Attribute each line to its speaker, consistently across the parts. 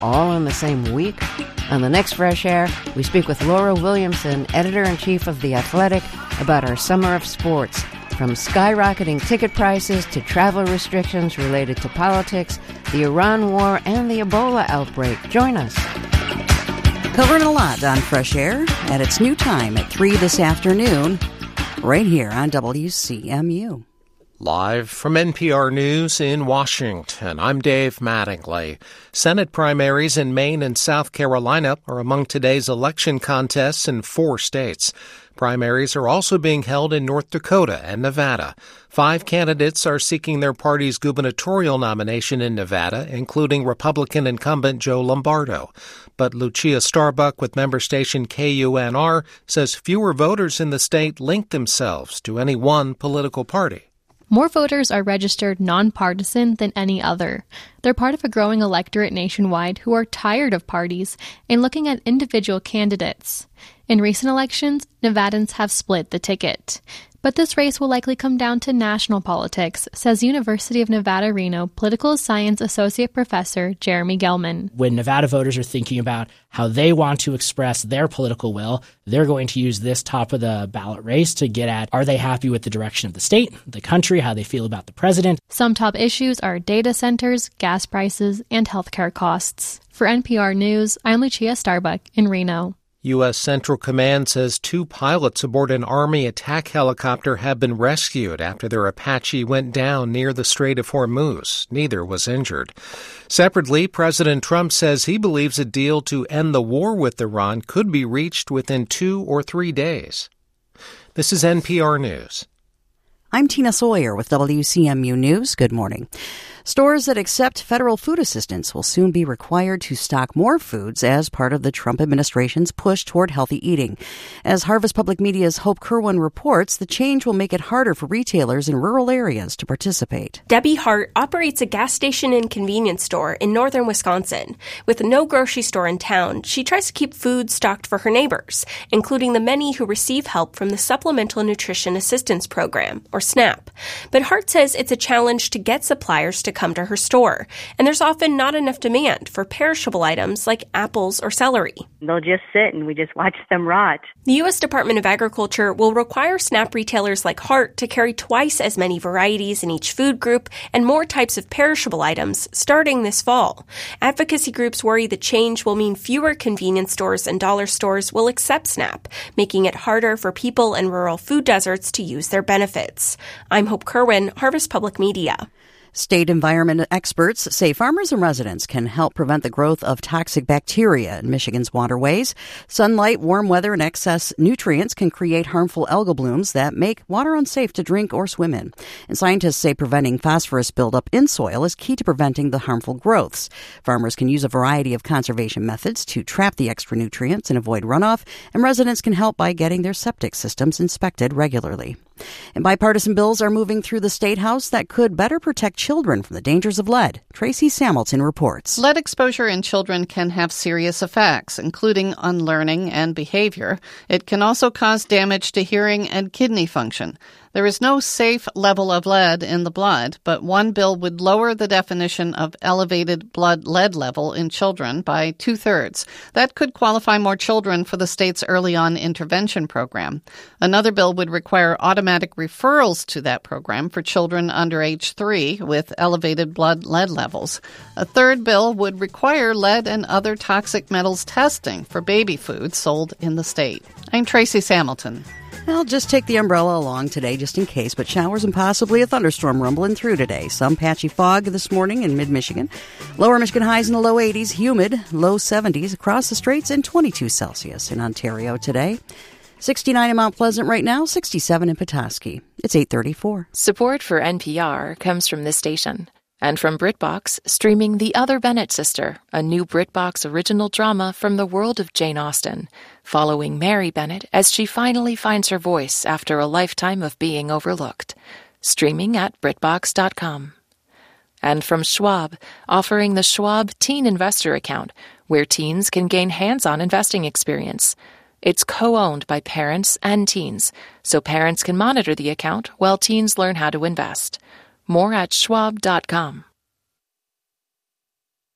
Speaker 1: all in the same week? On the next Fresh Air, we speak with Laura Williamson, editor-in-chief of The Athletic, about our summer of sports. From skyrocketing ticket prices to travel restrictions related to politics, the Iran war, and the Ebola outbreak. Join us.
Speaker 2: Covering a lot on Fresh Air at its new time at 3 this afternoon, right here on WCMU.
Speaker 3: Live from NPR News in Washington, I'm Dave Mattingly. Senate primaries in Maine and South Carolina are among today's election contests in 4 states. Primaries are also being held in North Dakota and Nevada. 5 candidates are seeking their party's gubernatorial nomination in Nevada, including Republican incumbent Joe Lombardo. But Lucia Starbuck with member station KUNR says fewer voters in the state link themselves to any one political party.
Speaker 4: More voters are registered nonpartisan than any other. They're part of a growing electorate nationwide who are tired of parties and looking at individual candidates. In recent elections, Nevadans have split the ticket. But this race will likely come down to national politics, says University of Nevada, Reno political science associate professor Jeremy Gelman.
Speaker 5: When Nevada voters are thinking about how they want to express their political will, they're going to use this top of the ballot race to get at, are they happy with the direction of the state, the country, how they feel about the president?
Speaker 4: Some top issues are data centers, gas prices, and healthcare costs. For NPR News, I'm Lucia Starbuck in Reno.
Speaker 3: U.S. Central Command says 2 pilots aboard an Army attack helicopter have been rescued after their Apache went down near the Strait of Hormuz. Neither was injured. Separately, President Trump says he believes a deal to end the war with Iran could be reached within 2 or 3 days. This is NPR News.
Speaker 2: I'm Tina Sawyer with WCMU News. Good morning. Stores that accept federal food assistance will soon be required to stock more foods as part of the Trump administration's push toward healthy eating. As Harvest Public Media's Hope Kerwin reports, the change will make it harder for retailers in rural areas to participate.
Speaker 6: Debbie Hart operates a gas station and convenience store in northern Wisconsin. With no grocery store in town, she tries to keep food stocked for her neighbors, including the many who receive help from the Supplemental Nutrition Assistance Program, or SNAP. But Hart says it's a challenge to get suppliers to come to her store, and there's often not enough demand for perishable items like apples or celery.
Speaker 7: They'll just sit and we just watch them rot.
Speaker 6: The U.S. Department of Agriculture will require SNAP retailers like Hart to carry twice as many varieties in each food group and more types of perishable items starting this fall. Advocacy groups worry the change will mean fewer convenience stores and dollar stores will accept SNAP, making it harder for people in rural food deserts to use their benefits. I'm Hope Kerwin, Harvest Public Media.
Speaker 2: State environment experts say farmers and residents can help prevent the growth of toxic bacteria in Michigan's waterways. Sunlight, warm weather, and excess nutrients can create harmful algal blooms that make water unsafe to drink or swim in. And scientists say preventing phosphorus buildup in soil is key to preventing the harmful growths. Farmers can use a variety of conservation methods to trap the extra nutrients and avoid runoff, and residents can help by getting their septic systems inspected regularly. And bipartisan bills are moving through the State House that could better protect children from the dangers of lead. Tracy Samilton reports.
Speaker 8: Lead exposure in children can have serious effects, including on learning and behavior. It can also cause damage to hearing and kidney function. There is no safe level of lead in the blood, but one bill would lower the definition of elevated blood lead level in children by 2/3. That could qualify more children for the state's early on intervention program. Another bill would require automatic referrals to that program for children under age 3 with elevated blood lead levels. A third bill would require lead and other toxic metals testing for baby food sold in the state. I'm Tracy Samilton.
Speaker 2: I'll just take the umbrella along today just in case, but showers and possibly a thunderstorm rumbling through today. Some patchy fog this morning in mid-Michigan. Lower Michigan highs in the low 80s, humid, low 70s across the straits, and 22 Celsius in Ontario today. 69 in Mount Pleasant right now, 67 in Petoskey. It's 8:34.
Speaker 9: Support for NPR comes from this station. And from BritBox, streaming The Other Bennett Sister, a new BritBox original drama from the world of Jane Austen, following Mary Bennett as she finally finds her voice after a lifetime of being overlooked. Streaming at BritBox.com. And from Schwab, offering the Schwab Teen Investor Account, where teens can gain hands-on investing experience. It's co-owned by parents and teens, so parents can monitor the account while teens learn how to invest. More at schwab.com.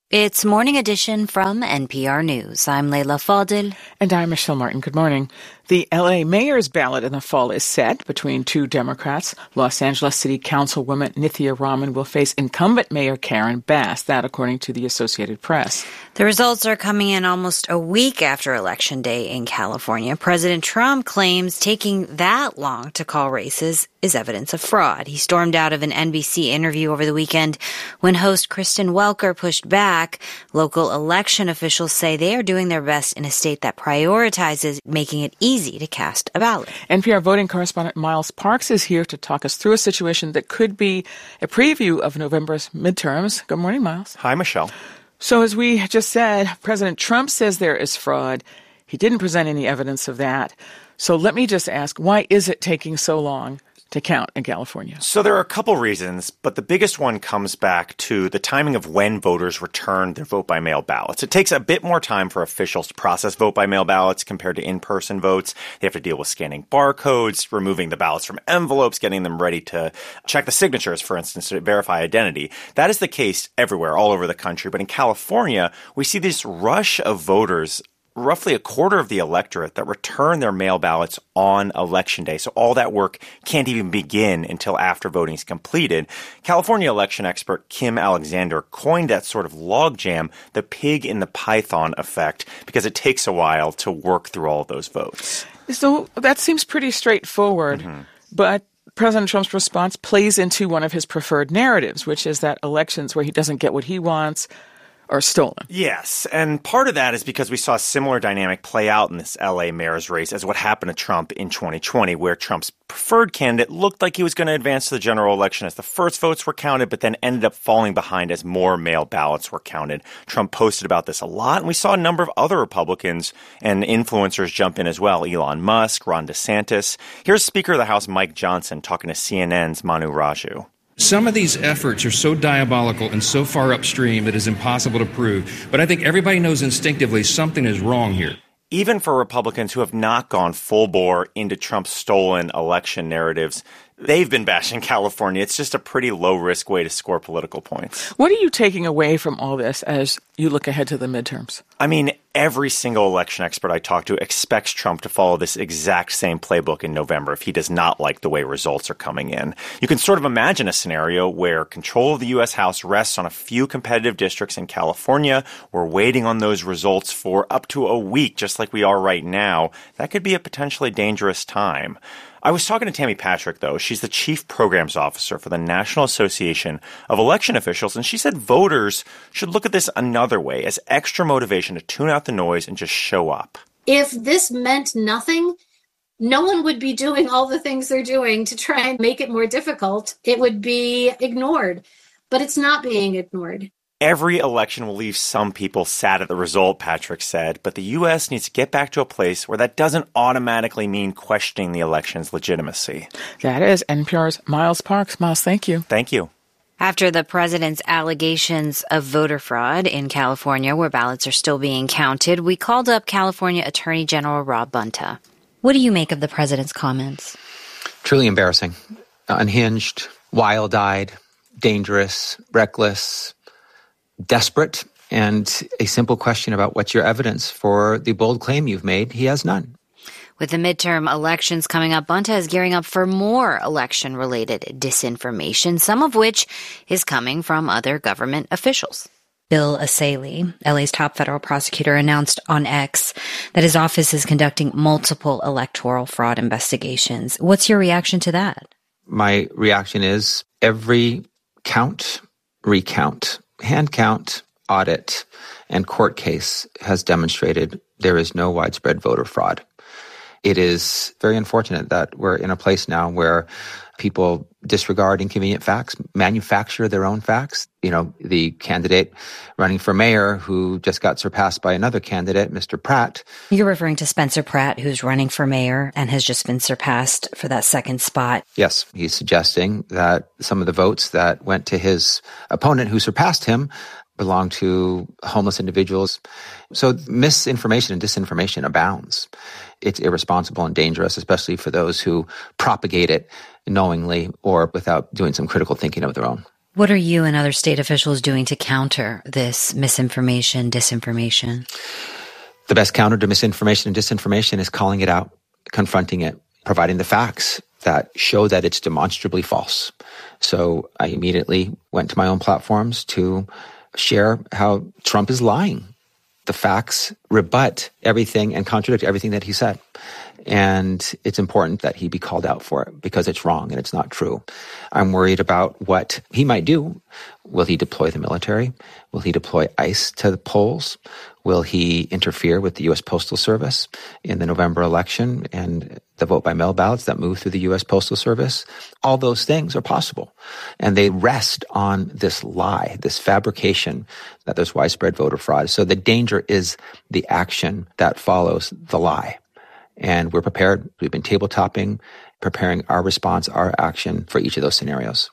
Speaker 10: It's Morning Edition from NPR News. I'm Leila Fadel.
Speaker 11: And I'm Michelle Martin. Good morning. The L.A. mayor's ballot in the fall is set between two Democrats. Los Angeles City Councilwoman Nithya Raman will face incumbent Mayor Karen Bass, that according to the Associated Press.
Speaker 10: The results are coming in almost a week after Election Day in California. President Trump claims taking that long to call races is evidence of fraud. He stormed out of an NBC interview over the weekend when host Kristen Welker pushed back. Local election officials say they are doing their best in a state that prioritizes making it easy to cast a ballot.
Speaker 11: NPR voting correspondent Miles Parks is here to talk us through a situation that could be a preview of November's midterms. Good morning, Miles.
Speaker 12: Hi, Michelle.
Speaker 11: So as we just said, President Trump says there is fraud. He didn't present any evidence of that. So let me just ask, why is it taking so long to count in California?
Speaker 12: So there are a couple reasons, but the biggest one comes back to the timing of when voters return their vote-by-mail ballots. It takes a bit more time for officials to process vote-by-mail ballots compared to in-person votes. They have to deal with scanning barcodes, removing the ballots from envelopes, getting them ready to check the signatures, for instance, to verify identity. That is the case everywhere, all over the country. But in California, we see this rush of voters, roughly a quarter of the electorate, that return their mail ballots on Election Day. So all that work can't even begin until after voting is completed. California election expert Kim Alexander coined that sort of logjam the pig in the python effect because it takes a while to work through all of those votes.
Speaker 11: So that seems pretty straightforward, but President Trump's response plays into one of his preferred narratives, which is that elections where he doesn't get what he wants are stolen.
Speaker 12: Yes, and part of that is because we saw a similar dynamic play out in this L.A. mayor's race as what happened to Trump in 2020, where Trump's preferred candidate looked like he was going to advance to the general election as the first votes were counted, but then ended up falling behind as more mail ballots were counted. Trump posted about this a lot, and we saw a number of other Republicans and influencers jump in as well. Elon Musk, Ron DeSantis. Here's Speaker of the House Mike Johnson talking to CNN's Manu Raju.
Speaker 13: Some of these efforts are so diabolical and so far upstream that it's impossible to prove. But I think everybody knows instinctively something is wrong here.
Speaker 12: Even for Republicans who have not gone full bore into Trump's stolen election narratives, they've been bashing California. It's just a pretty low-risk way to score political points.
Speaker 11: What are you taking away from all this as you look ahead to the midterms?
Speaker 12: I mean, every single election expert I talk to expects Trump to follow this exact same playbook in November if he does not like the way results are coming in. You can sort of imagine a scenario where control of the U.S. House rests on a few competitive districts in California. We're waiting on those results for up to a week, just like we are right now. That could be a potentially dangerous time. I was talking to Tammy Patrick, though. She's the Chief Programs Officer for the National Association of Election Officials, and she said voters should look at this another way, as extra motivation to tune out the noise and just show up.
Speaker 14: If this meant nothing, no one would be doing all the things they're doing to try and make it more difficult. It would be ignored, but it's not being ignored.
Speaker 12: Every election will leave some people sad at the result, Patrick said, but the U.S. needs to get back to a place where that doesn't automatically mean questioning the election's legitimacy.
Speaker 11: That is NPR's Miles Parks. Miles, thank you.
Speaker 12: Thank you.
Speaker 10: After the president's allegations of voter fraud in California, where ballots are still being counted, we called up California Attorney General Rob Bonta. What do you make of the president's comments?
Speaker 15: Truly embarrassing, unhinged, wild-eyed, dangerous, reckless, desperate, and a simple question about what's your evidence for the bold claim you've made. He has none.
Speaker 10: With the midterm elections coming up, Bonta is gearing up for more election-related disinformation, some of which is coming from other government officials. Bill Asalee, LA's top federal prosecutor, announced on X that his office is conducting multiple electoral fraud investigations. What's your reaction to that?
Speaker 15: My reaction is every count, recount, hand count, audit, and court case has demonstrated there is no widespread voter fraud. It is very unfortunate that we're in a place now where people disregard inconvenient facts, manufacture their own facts. You know, the candidate running for mayor who just got surpassed by another candidate, Mr. Pratt.
Speaker 10: You're referring to Spencer Pratt, who's running for mayor and has just been surpassed for that second spot.
Speaker 15: Yes, he's suggesting that some of the votes that went to his opponent who surpassed him belong to homeless individuals. So misinformation and disinformation abounds. It's irresponsible and dangerous, especially for those who propagate it knowingly or without doing some critical thinking of their own.
Speaker 10: What are you and other state officials doing to counter this misinformation, disinformation?
Speaker 15: The best counter to misinformation and disinformation is calling it out, confronting it, providing the facts that show that it's demonstrably false. So I immediately went to my own platforms to share how Trump is lying. The facts rebut everything and contradict everything that he said. And it's important that he be called out for it because it's wrong and it's not true. I'm worried about what he might do. Will he deploy the military? Will he deploy ICE to the polls? Will he interfere with the U.S. Postal Service in the November election and the vote-by-mail ballots that move through the U.S. Postal Service? All those things are possible. And they rest on this lie, this fabrication that there's widespread voter fraud. So the danger is the action that follows the lie. And we're prepared. We've been tabletopping, preparing our response, our action for each of those scenarios.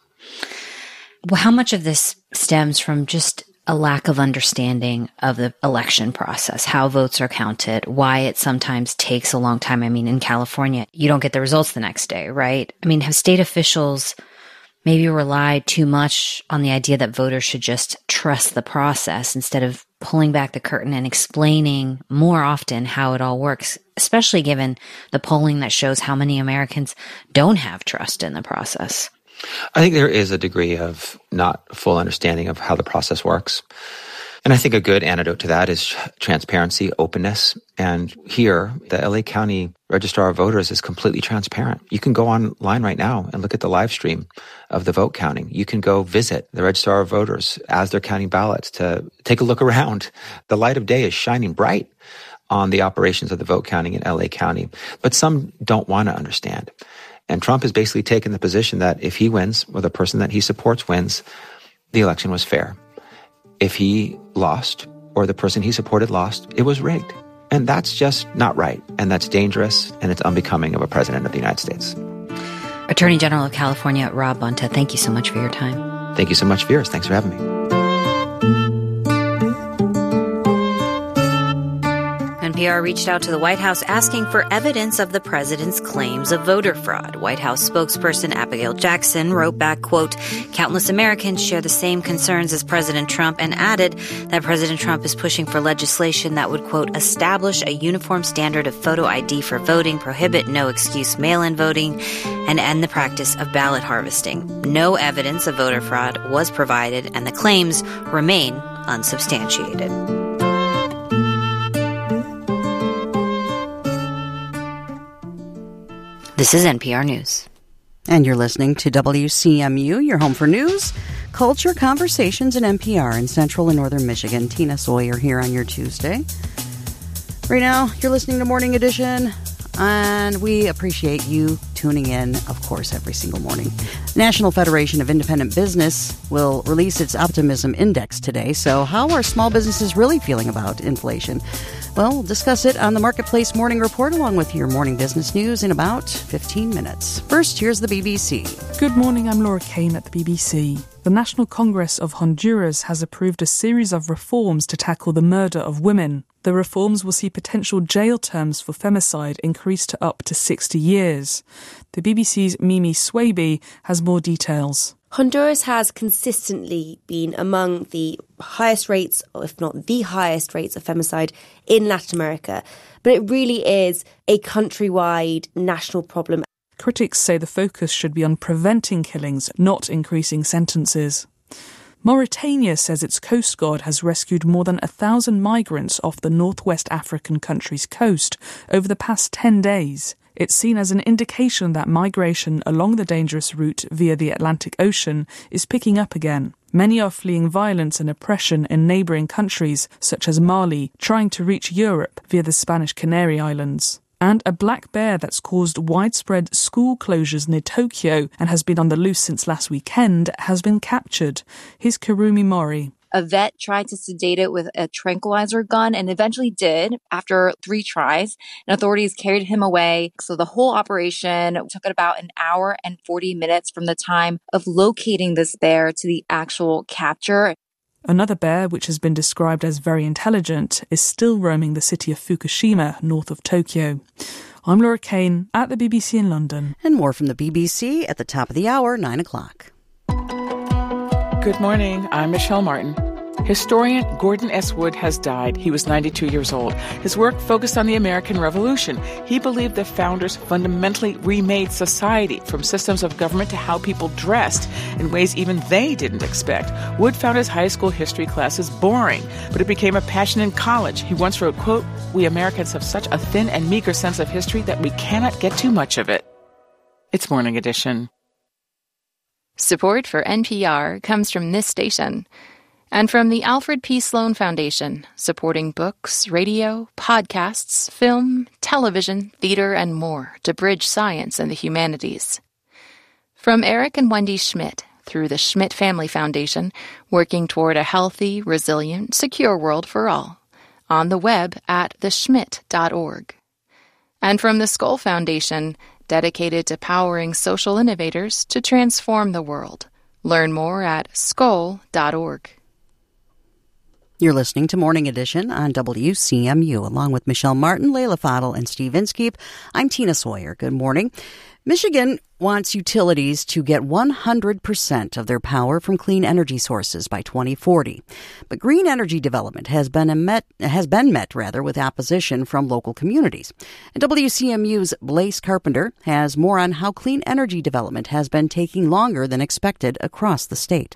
Speaker 10: Well, how much of this stems from just a lack of understanding of the election process, how votes are counted, why it sometimes takes a long time? I mean, in California, you don't get the results the next day, right? I mean, have state officials maybe relied too much on the idea that voters should just trust the process instead of pulling back the curtain and explaining more often how it all works, especially given the polling that shows how many Americans don't have trust in the process?
Speaker 15: I think there is a degree of not full understanding of how the process works. And I think a good antidote to that is transparency, openness. And here, the LA County Registrar of Voters is completely transparent. You can go online right now and look at the live stream of the vote counting. You can go visit the Registrar of Voters as they're counting ballots to take a look around. The light of day is shining bright on the operations of the vote counting in LA County. But some don't want to understand. And Trump has basically taken the position that if he wins, or the person that he supports wins, the election was fair. If he lost, or the person he supported lost, it was rigged. And that's just not right. And that's dangerous, and it's unbecoming of a president of the United States.
Speaker 10: Attorney General of California, Rob Bonta, thank you so much for your time.
Speaker 15: Thank you so much, Veers. Thanks for having me.
Speaker 10: NPR reached out to the White House asking for evidence of the president's claims of voter fraud. White House spokesperson Abigail Jackson wrote back, quote, "Countless Americans share the same concerns as President Trump," and added that President Trump is pushing for legislation that would, quote, "establish a uniform standard of photo ID for voting, prohibit no-excuse mail-in voting, and end the practice of ballot harvesting." No evidence of voter fraud was provided, and the claims remain unsubstantiated. This is NPR News.
Speaker 2: And you're listening to WCMU, your home for news, culture, conversations in NPR in Central and Northern Michigan. Tina Sawyer here on your Tuesday. Right now, you're listening to Morning Edition, and we appreciate you tuning in, of course, every single morning. National Federation of Independent Business will release its optimism index today. So how are small businesses really feeling about inflation? Well, we'll discuss it on the Marketplace Morning Report along with your morning business news in about 15 minutes. First, here's the BBC.
Speaker 16: Good morning, I'm Laura Kane at the BBC. The National Congress of Honduras has approved a series of reforms to tackle the murder of women. The reforms will see potential jail terms for femicide increased to up to 60 years. The BBC's Mimi Swaby has more details.
Speaker 17: Honduras has consistently been among the highest rates, or if not the highest rates of femicide in Latin America. But it really is a countrywide national problem.
Speaker 16: Critics say the focus should be on preventing killings, not increasing sentences. Mauritania says its Coast Guard has rescued more than 1,000 migrants off the northwest African country's coast over the past 10 days. It's seen as an indication that migration along the dangerous route via the Atlantic Ocean is picking up again. Many are fleeing violence and oppression in neighbouring countries, such as Mali, trying to reach Europe via the Spanish Canary Islands. And a black bear that's caused widespread school closures near Tokyo and has been on the loose since last weekend has been captured. Here's Karumi Mori.
Speaker 18: A vet tried to sedate it with a tranquilizer gun and eventually did after 3 tries, and authorities carried him away. So the whole operation took about an hour and 40 minutes from the time of locating this bear to the actual capture.
Speaker 16: Another bear, which has been described as very intelligent, is still roaming the city of Fukushima, north of Tokyo. I'm Laura Kane at the BBC in London.
Speaker 2: And more from the BBC at the top of the hour, 9 o'clock.
Speaker 11: Good morning. I'm Michelle Martin. Historian Gordon S. Wood has died. He was 92 years old. His work focused on the American Revolution. He believed the founders fundamentally remade society, from systems of government to how people dressed, in ways even they didn't expect. Wood found his high school history classes boring, but it became a passion in college. He once wrote, quote, "We Americans have such a thin and meager sense of history that we cannot get too much of it." It's Morning Edition.
Speaker 9: Support for NPR comes from this station and from the Alfred P. Sloan Foundation, supporting books, radio, podcasts, film, television, theater, and more to bridge science and the humanities. From Eric and Wendy Schmidt, through the Schmidt Family Foundation, working toward a healthy, resilient, secure world for all, on the web at theschmidt.org. And from the Skoll Foundation, dedicated to powering social innovators to transform the world. Learn more at skoll.org.
Speaker 2: You're listening to Morning Edition on WCMU, along with Michelle Martin, Leila Fadel, and Steve Inskeep. I'm Tina Sawyer. Good morning. Michigan wants utilities to get 100% of their power from clean energy sources by 2040. But green energy development has been met with opposition from local communities. And WCMU's Blaise Carpenter has more on how clean energy development has been taking longer than expected across the state.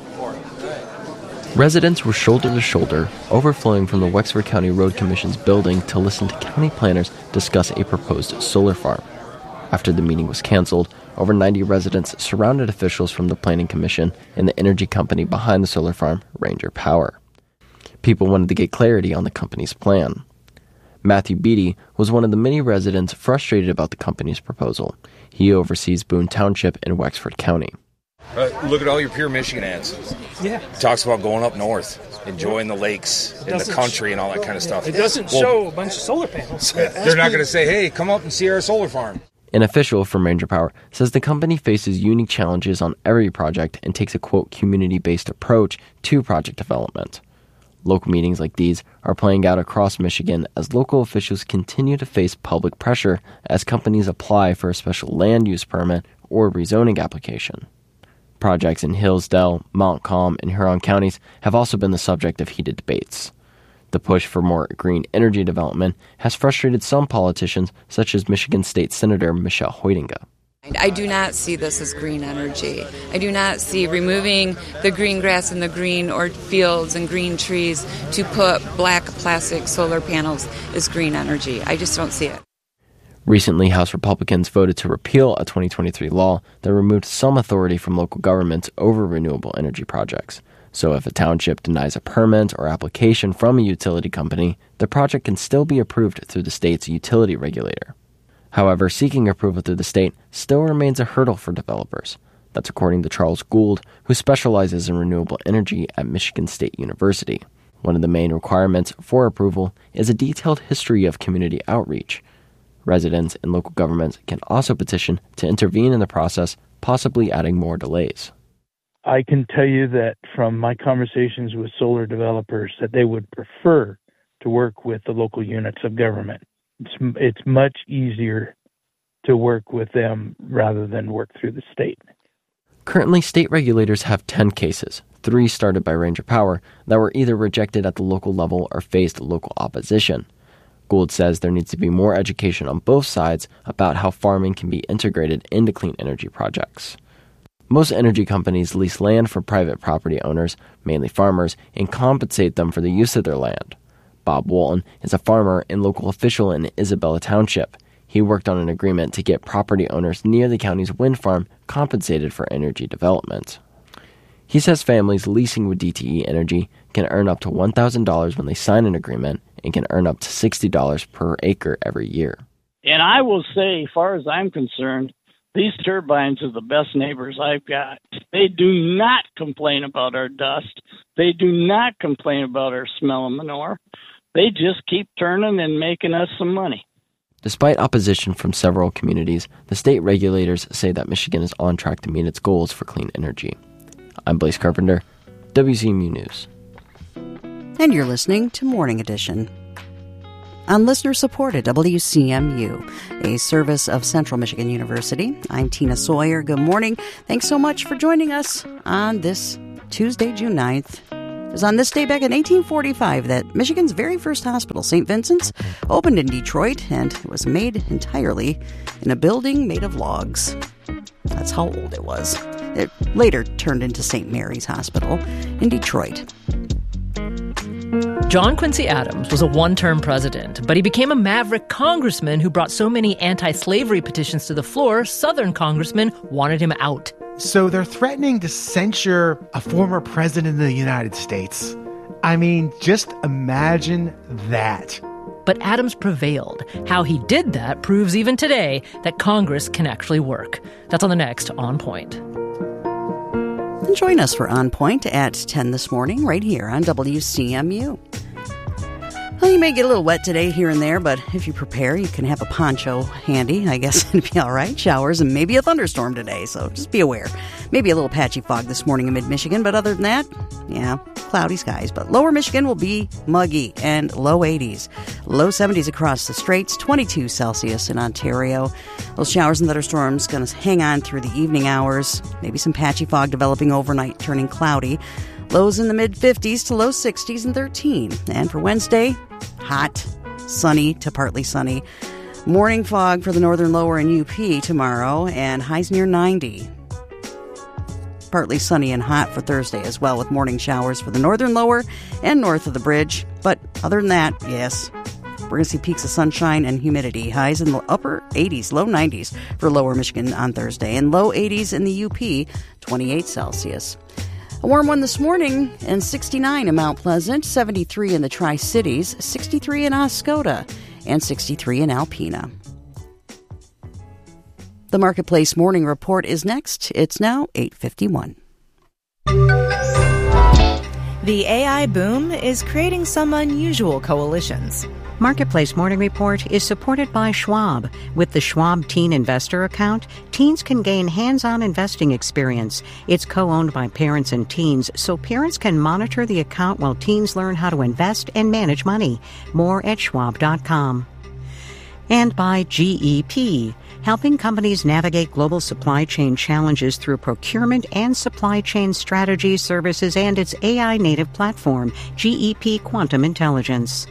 Speaker 19: Residents were shoulder to shoulder, overflowing from the Wexford County Road Commission's building to listen to county planners discuss a proposed solar farm. After the meeting was canceled, over 90 residents surrounded officials from the Planning Commission and the energy company behind the solar farm, Ranger Power. People wanted to get clarity on the company's plan. Matthew Beatty was one of the many residents frustrated about the company's proposal. He oversees Boone Township in Wexford County.
Speaker 20: Look at all your Pure Michigan ads. Yeah. It talks about going up north, enjoying the lakes and the country and all that kind of stuff.
Speaker 21: It doesn't show a bunch of solar panels.
Speaker 20: They're not going to say, hey, come up and see our solar farm.
Speaker 19: An official from Ranger Power says the company faces unique challenges on every project and takes a, quote, community-based approach to project development. Local meetings like these are playing out across Michigan as local officials continue to face public pressure as companies apply for a special land use permit or rezoning application. Projects in Hillsdale, Montcalm, and Huron counties have also been the subject of heated debates. The push for more green energy development has frustrated some politicians, such as Michigan State Senator Michelle Hoytinga.
Speaker 22: I do not see this as green energy. I do not see removing the green grass and the green or fields and green trees to put black plastic solar panels as green energy. I just don't see it.
Speaker 19: Recently, House Republicans voted to repeal a 2023 law that removed some authority from local governments over renewable energy projects. So if a township denies a permit or application from a utility company, the project can still be approved through the state's utility regulator. However, seeking approval through the state still remains a hurdle for developers. That's according to Charles Gould, who specializes in renewable energy at Michigan State University. One of the main requirements for approval is a detailed history of community outreach. Residents and local governments can also petition to intervene in the process, possibly adding more delays.
Speaker 23: I can tell you that from my conversations with solar developers that they would prefer to work with the local units of government. It's much easier to work with them rather than work through the state.
Speaker 19: Currently, state regulators have 10 cases, 3 started by Ranger Power, that were either rejected at the local level or faced local opposition. Gould says there needs to be more education on both sides about how farming can be integrated into clean energy projects. Most energy companies lease land from private property owners, mainly farmers, and compensate them for the use of their land. Bob Walton is a farmer and local official in Isabella Township. He worked on an agreement to get property owners near the county's wind farm compensated for energy development. He says families leasing with DTE Energy can earn up to $1,000 when they sign an agreement and can earn up to $60 per acre every year.
Speaker 24: And I will say, as far as I'm concerned, these turbines are the best neighbors I've got. They do not complain about our dust. They do not complain about our smell of manure. They just keep turning and making us some money.
Speaker 19: Despite opposition from several communities, the state regulators say that Michigan is on track to meet its goals for clean energy. I'm Blaise Carpenter, WCMU News.
Speaker 2: And you're listening to Morning Edition on listener-supported WCMU, a service of Central Michigan University. I'm Tina Sawyer. Good morning. Thanks so much for joining us on this Tuesday, June 9th. It was on this day back in 1845 that Michigan's very first hospital, St. Vincent's, opened in Detroit, and it was made entirely in a building made of logs. That's how old it was. It later turned into St. Mary's Hospital in Detroit.
Speaker 1: John Quincy Adams was a one-term president, but he became a maverick congressman who brought so many anti-slavery petitions to the floor, Southern congressmen wanted him out.
Speaker 3: So they're threatening to censure a former president of the United States. I mean, just imagine that.
Speaker 1: But Adams prevailed. How he did that proves even today that Congress can actually work. That's on the next On Point.
Speaker 2: And join us for On Point at 10 this morning right here on WCMU. Well, you may get a little wet today here and there, but if you prepare, you can have a poncho handy. I guess it'd be all right. Showers and maybe a thunderstorm today, so just be aware. Maybe a little patchy fog this morning in mid-Michigan, but other than that, yeah, cloudy skies. But lower Michigan will be muggy and low 80s. Low 70s across the straits, 22 Celsius in Ontario. Those showers and thunderstorms going to hang on through the evening hours. Maybe some patchy fog developing overnight, turning cloudy. Lows in the mid-50s to low 60s and 13. And for Wednesday, hot, sunny to partly sunny. Morning fog for the northern lower and UP tomorrow, and highs near 90. Partly sunny and hot for Thursday as well, with morning showers for the northern lower and north of the bridge. But other than that, yes, we're going to see peaks of sunshine and humidity. Highs in the upper 80s, low 90s for lower Michigan on Thursday, and low 80s in the UP, 28 Celsius. A warm one this morning, and 69 in Mount Pleasant, 73 in the Tri-Cities, 63 in Oscoda, and 63 in Alpena. The Marketplace Morning Report is next. It's now 8:51.
Speaker 4: The AI boom is creating some unusual coalitions.
Speaker 5: Marketplace Morning Report is supported by Schwab. With the Schwab Teen Investor account, teens can gain hands-on investing experience. It's co-owned by parents and teens, so parents can monitor the account while teens learn how to invest and manage money. More at schwab.com. And by GEP, helping companies navigate global supply chain challenges through procurement and supply chain strategy services and its AI-native platform, GEP Quantum Intelligence.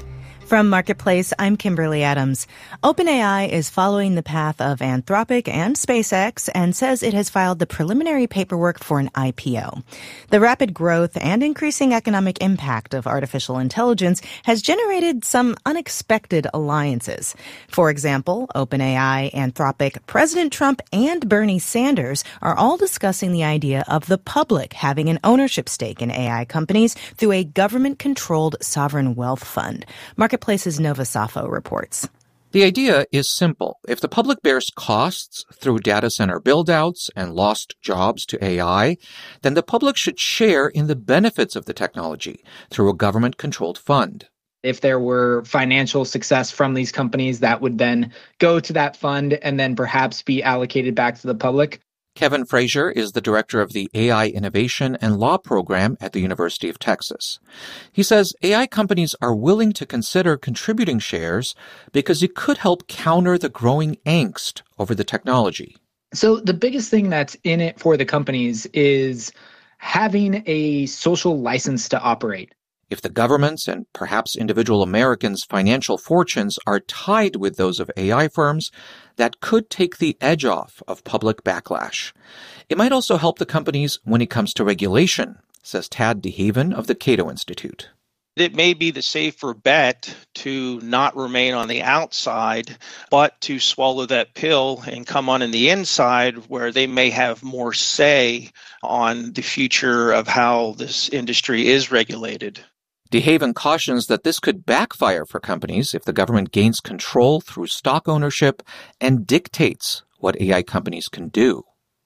Speaker 4: From Marketplace, I'm Kimberly Adams. OpenAI is following the path of Anthropic and SpaceX and says it has filed the preliminary paperwork for an IPO. The rapid growth and increasing economic impact of artificial intelligence has generated some unexpected alliances. For example, OpenAI, Anthropic, President Trump, and Bernie Sanders are all discussing the idea of the public having an ownership stake in AI companies through a government-controlled sovereign wealth fund. Marketplace's Nova Safo reports.
Speaker 25: The idea is simple. If the public bears costs through data center build-outs and lost jobs to AI, then the public should share in the benefits of the technology through a government-controlled fund.
Speaker 26: If there were financial success from these companies, that would then go to that fund and then perhaps be allocated back to the public.
Speaker 25: Kevin Frazier is the director of the AI Innovation and Law Program at the University of Texas. He says AI companies are willing to consider contributing shares because it could help counter the growing angst over the technology.
Speaker 26: So the biggest thing that's in it for the companies is having a social license to operate.
Speaker 25: If the government's and perhaps individual Americans' financial fortunes are tied with those of AI firms, that could take the edge off of public backlash. It might also help the companies when it comes to regulation, says Tad DeHaven of the Cato Institute.
Speaker 27: It may be the safer bet to not remain on the outside, but to swallow that pill and come on the inside where they may have more say on the future of how this industry is regulated.
Speaker 25: DeHaven cautions that this could backfire for companies if the government gains control through stock ownership and dictates what AI companies can do.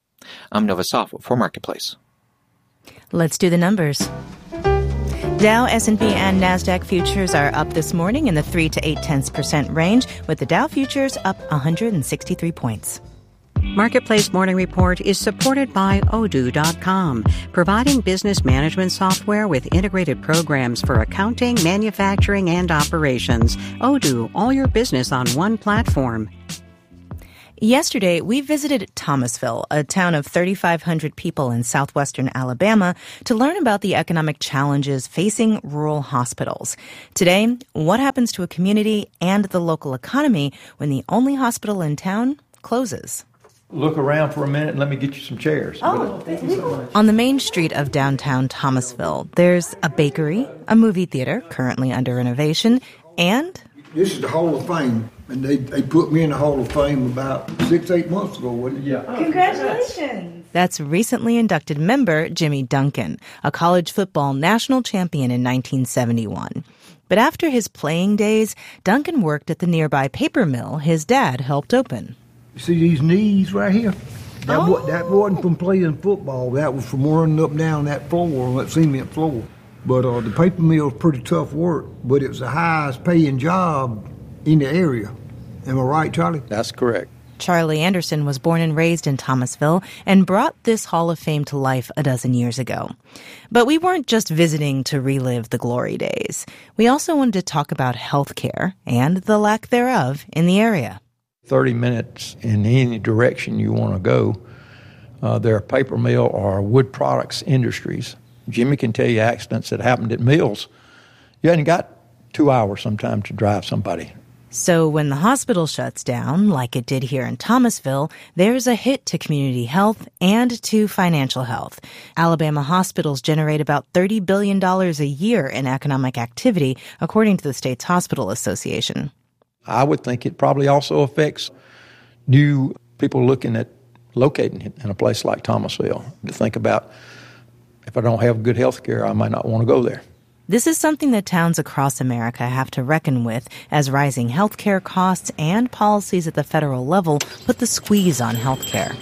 Speaker 25: I'm Nova Safo for Marketplace.
Speaker 4: Let's do the numbers. Dow, S&P, and NASDAQ futures are up this morning in the 3 to 0.8% range, with the Dow futures up 163 points.
Speaker 5: Marketplace Morning Report is supported by Odoo.com, providing business management software with integrated programs for accounting, manufacturing, and operations. Odoo, all your business on one platform.
Speaker 4: Yesterday, we visited Thomasville, a town of 3,500 people in southwestern Alabama, to learn about the economic challenges facing rural hospitals. Today, what happens to a community and the local economy when the only hospital in town closes?
Speaker 6: Look around for a minute and let me get you some chairs.
Speaker 4: On the main street of downtown Thomasville, there's a bakery, a movie theater, currently under renovation, and...
Speaker 7: This is the Hall of Fame, and they put me in the Hall of Fame about 6-8 months ago, wasn't it? Yeah.
Speaker 4: Congratulations! That's recently inducted member Jimmy Duncan, a college football national champion in 1971. But after his playing days, Duncan worked at the nearby paper mill his dad helped open.
Speaker 7: You see these knees right here? That wasn't from playing football. That was from running up and down that floor, that cement floor. But the paper mill is pretty tough work, but it was the highest paying job in the area. Am I right, Charlie?
Speaker 6: That's correct.
Speaker 4: Charlie Anderson was born and raised in Thomasville and brought this Hall of Fame to life a dozen years ago. But we weren't just visiting to relive the glory days. We also wanted to talk about health care and the lack thereof in the area.
Speaker 6: 30 minutes in any direction you want to go, there are paper mill or wood products industries. Jimmy can tell you accidents that happened at mills. You hadn't got 2 hours sometimes to drive somebody.
Speaker 4: So when the hospital shuts down, like it did here in Thomasville, there's a hit to community health and to financial health. Alabama hospitals generate about $30 billion a year in economic activity, according to the state's hospital association.
Speaker 6: I would think it probably also affects new people looking at locating in a place like Thomasville to think about, if I don't have good health care, I might not want to go there.
Speaker 4: This is something that towns across America have to reckon with as rising health care costs and policies at the federal level put the squeeze on health care.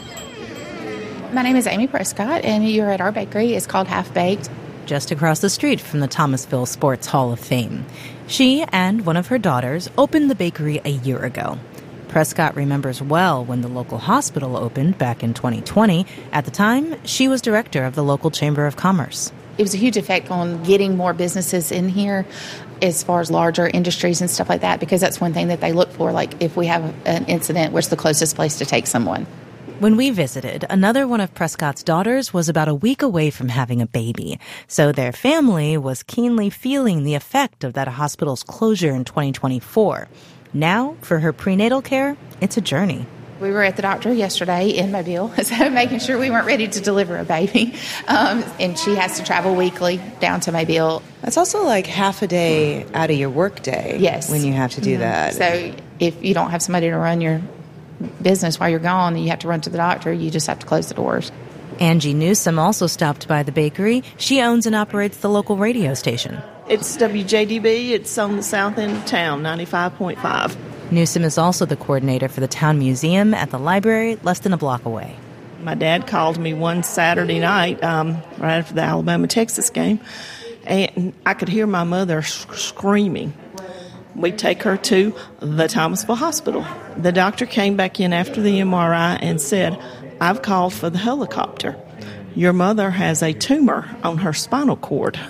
Speaker 8: My name is Amy Prescott, and you're at our bakery. It's called Half Baked.
Speaker 4: Just across the street from the Thomasville Sports Hall of Fame. She and one of her daughters opened the bakery a year ago. Prescott remembers well when the local hospital opened back in 2020. At the time, she was director of the local Chamber of Commerce.
Speaker 8: It was a huge effect on getting more businesses in here as far as larger industries and stuff like that, because that's one thing that they look for. Like, if we have an incident, where's the closest place to take someone?
Speaker 4: When we visited, another one of Prescott's daughters was about a week away from having a baby. So their family was keenly feeling the effect of that hospital's closure in 2024. Now, for her prenatal care, it's a journey.
Speaker 8: We were at the doctor yesterday in Mobile, so making sure we weren't ready to deliver a baby. And she has to travel weekly down to Mobile.
Speaker 12: That's also like half a day out of your work day.
Speaker 8: Yes.
Speaker 12: When you have to do that.
Speaker 8: So if you don't have somebody to run your business while you're gone and you have to run to the doctor, you just have to close the doors.
Speaker 4: Angie Newsom also stopped by the bakery. She owns and operates the local radio station.
Speaker 13: It's WJDB. It's on the south end of town, 95.5.
Speaker 4: Newsom is also the coordinator for the town museum at the library less than a block away.
Speaker 13: My dad called me one Saturday night right after the Alabama-Texas game, and I could hear my mother screaming. We take her to the Thomasville Hospital. The doctor came back in after the MRI and said, "I've called for the helicopter. Your mother has a tumor on her spinal cord."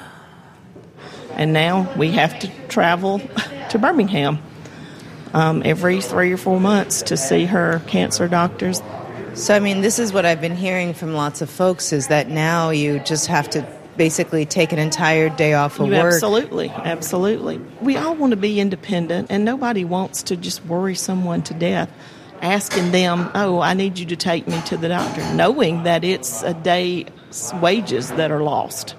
Speaker 13: And now we have to travel to Birmingham every 3 or 4 months to see her cancer doctors.
Speaker 12: So, I mean, this is what I've been hearing from lots of folks, is that now you just have to basically take an entire day off of work.
Speaker 13: Absolutely. We all want to be independent, and nobody wants to just worry someone to death, asking them, "Oh, I need you to take me to the doctor," knowing that it's a day's wages that are lost.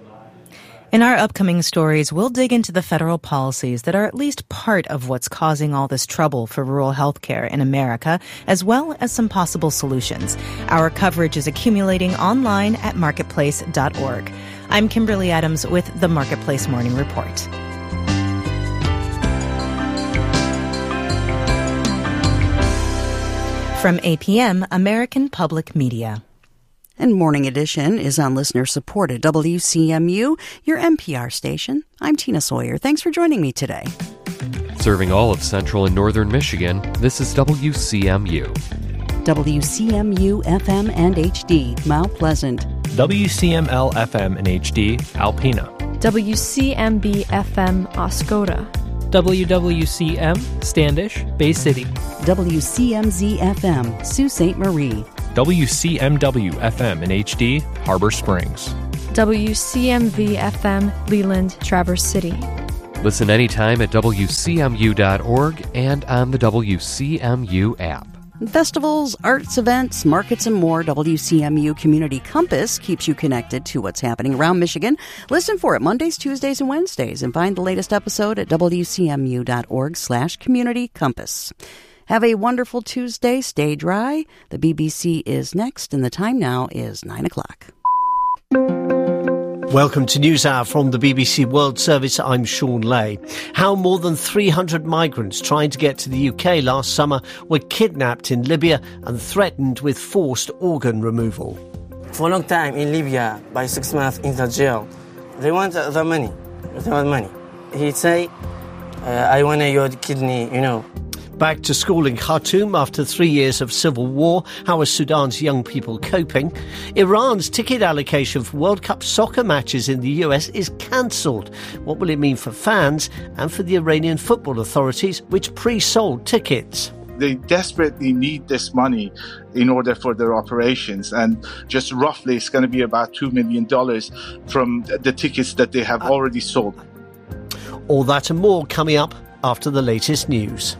Speaker 4: In our upcoming stories, we'll dig into the federal policies that are at least part of what's causing all this trouble for rural health care in America, as well as some possible solutions. Our coverage is accumulating online at marketplace.org. I'm Kimberly Adams with the Marketplace Morning Report. From APM, American Public Media.
Speaker 2: And Morning Edition is on listener-supported WCMU, your NPR station. I'm Tina Sawyer. Thanks for joining me today.
Speaker 14: Serving all of central and northern Michigan, this is WCMU.
Speaker 2: WCMU FM and HD, Mount Pleasant.
Speaker 15: WCML FM and HD, Alpena.
Speaker 28: WCMB FM, Oscoda.
Speaker 21: WWCM, Standish, Bay City.
Speaker 2: WCMZ-FM, Sault Ste. Marie.
Speaker 14: WCMW-FM in HD, Harbor Springs.
Speaker 9: WCMV-FM, Leland, Traverse City.
Speaker 14: Listen anytime at WCMU.org and on the WCMU app.
Speaker 2: Festivals, arts events, markets, and more, WCMU Community Compass keeps you connected to what's happening around Michigan. Listen for it Mondays, Tuesdays, and Wednesdays, and find the latest episode at WCMU.org/Community Compass. Have a wonderful Tuesday. Stay dry. The BBC is next, and the time now is 9 o'clock.
Speaker 10: Welcome to NewsHour from the BBC World Service. I'm Sean Lay. How more than 300 migrants trying to get to the UK last summer were kidnapped in Libya and threatened with forced organ removal.
Speaker 11: For a long time in Libya, by 6 months in the jail, they want the money. They want money. He say, I want your kidney,
Speaker 10: Back to school in Khartoum after 3 years of civil war. How are Sudan's young people coping? Iran's ticket allocation for World Cup soccer matches in the US is cancelled. What will it mean for fans and for the Iranian football authorities, which pre-sold tickets?
Speaker 15: They desperately need this money in order for their operations, and just roughly it's going to be about $2 million from the tickets that they have already sold.
Speaker 10: All that and more coming up after the latest news.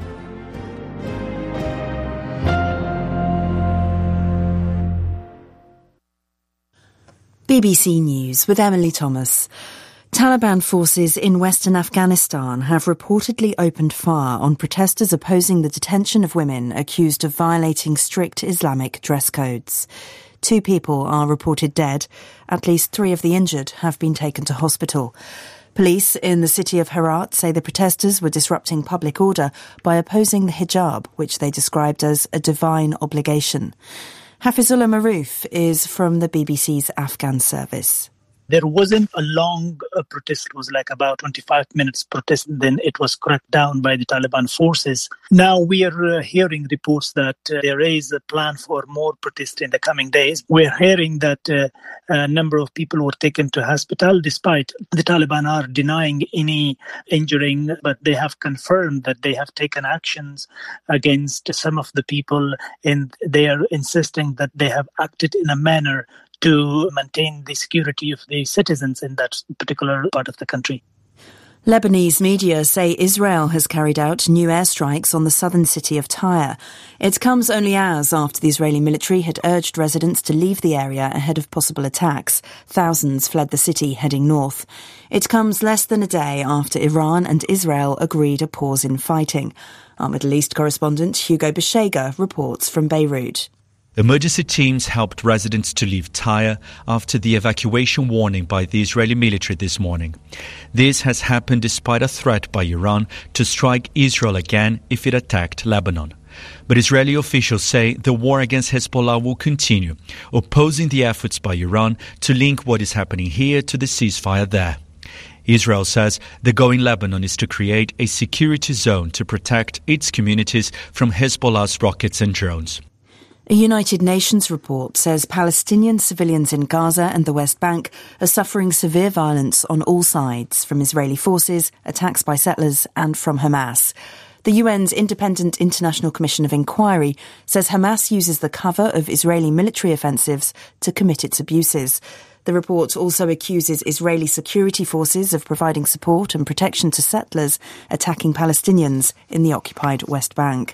Speaker 16: BBC News with Emily Thomas. Taliban forces in western Afghanistan have reportedly opened fire on protesters opposing the detention of women accused of violating strict Islamic dress codes. 2 people are reported dead. At least 3 of the injured have been taken to hospital. Police in the city of Herat say the protesters were disrupting public order by opposing the hijab, which they described as a divine obligation. Hafizullah Maroof is from the BBC's Afghan service.
Speaker 21: There wasn't a long protest. It was like about 25 minutes protest. Then it was cracked down by the Taliban forces. Now we are hearing reports that there is a plan for more protests in the coming days. We're hearing that a number of people were taken to hospital, despite the Taliban are denying any injuring, but they have confirmed that they have taken actions against some of the people, and they are insisting that they have acted in a manner to maintain the security of the citizens in that particular part of the country.
Speaker 16: Lebanese media say Israel has carried out new airstrikes on the southern city of Tyre. It comes only hours after the Israeli military had urged residents to leave the area ahead of possible attacks. Thousands fled the city heading north. It comes less than a day after Iran and Israel agreed a pause in fighting. Our Middle East correspondent Hugo Beshega reports from Beirut.
Speaker 17: Emergency teams helped residents to leave Tyre after the evacuation warning by the Israeli military this morning. This has happened despite a threat by Iran to strike Israel again if it attacked Lebanon. But Israeli officials say the war against Hezbollah will continue, opposing the efforts by Iran to link what is happening here to the ceasefire there. Israel says the goal in Lebanon is to create a security zone to protect its communities from Hezbollah's rockets and drones.
Speaker 16: A United Nations report says Palestinian civilians in Gaza and the West Bank are suffering severe violence on all sides, from Israeli forces, attacks by settlers, and from Hamas. The UN's Independent International Commission of Inquiry says Hamas uses the cover of Israeli military offensives to commit its abuses. The report also accuses Israeli security forces of providing support and protection to settlers attacking Palestinians in the occupied West Bank.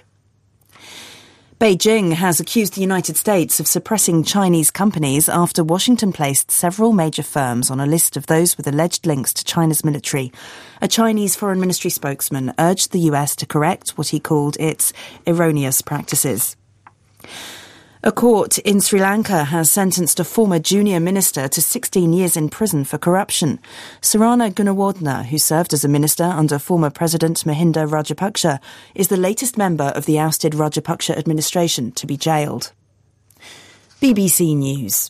Speaker 16: Beijing has accused the United States of suppressing Chinese companies after Washington placed several major firms on a list of those with alleged links to China's military. A Chinese Foreign Ministry spokesman urged the US to correct what he called its erroneous practices. A court in Sri Lanka has sentenced a former junior minister to 16 years in prison for corruption. Sarana Gunawardena, who served as a minister under former President Mahinda Rajapaksa, is the latest member of the ousted Rajapaksa administration to be jailed. BBC News.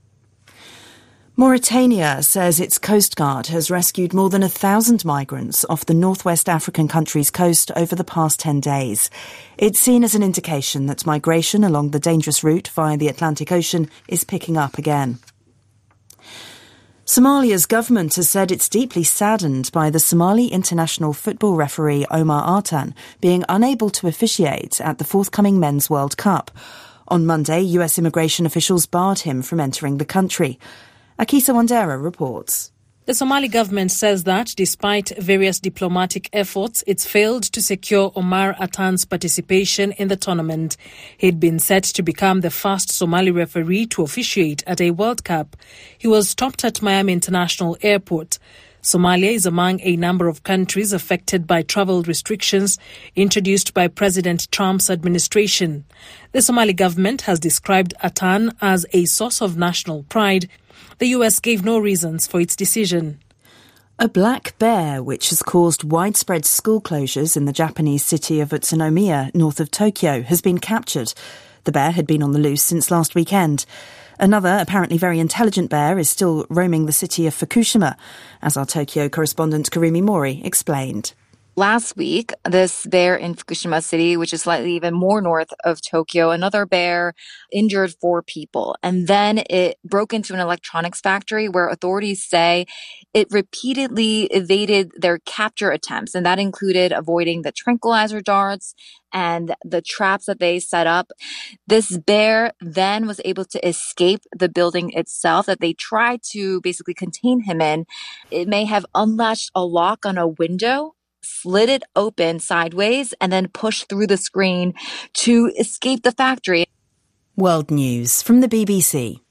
Speaker 16: Mauritania says its Coast Guard has rescued more than 1,000 migrants off the northwest African country's coast over the past 10 days. It's seen as an indication that migration along the dangerous route via the Atlantic Ocean is picking up again. Somalia's government has said it's deeply saddened by the Somali international football referee Omar Artan being unable to officiate at the forthcoming Men's World Cup. On Monday, US immigration officials barred him from entering the country. Akisa Wandera reports.
Speaker 3: The Somali government says that, despite various diplomatic efforts, it's failed to secure Omar Artan's participation in the tournament. He'd been set to become the first Somali referee to officiate at a World Cup. He was stopped at Miami International Airport. Somalia is among a number of countries affected by travel restrictions introduced by President Trump's administration. The Somali government has described Artan as a source of national pride. The US gave no reasons for its decision.
Speaker 16: A black bear, which has caused widespread school closures in the Japanese city of Utsunomiya, north of Tokyo, has been captured. The bear had been on the loose since last weekend. Another, apparently very intelligent bear is still roaming the city of Fukushima, as our Tokyo correspondent Karimi Mori explained.
Speaker 18: Last week, this bear in Fukushima City, which is slightly even more north of Tokyo, another bear injured 4 people. And then it broke into an electronics factory where authorities say it repeatedly evaded their capture attempts. And that included avoiding the tranquilizer darts and the traps that they set up. This bear then was able to escape the building itself that they tried to basically contain him in. It may have unlatched a lock on a window, slid it open sideways, and then pushed through the screen to escape the factory.
Speaker 16: World News from the BBC.